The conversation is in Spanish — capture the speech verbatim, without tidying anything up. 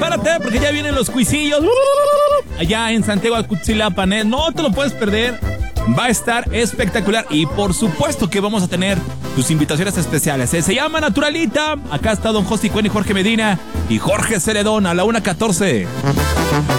prepárate porque ya vienen los cuisillos allá en Santiago Acutzilapa, ¿eh? No te lo puedes perder. Va a estar espectacular y por supuesto que vamos a tener tus invitaciones especiales, ¿eh? Se llama Naturalita. Acá está Don José Cuen y Jorge Medina y Jorge Celedón a la una catorce.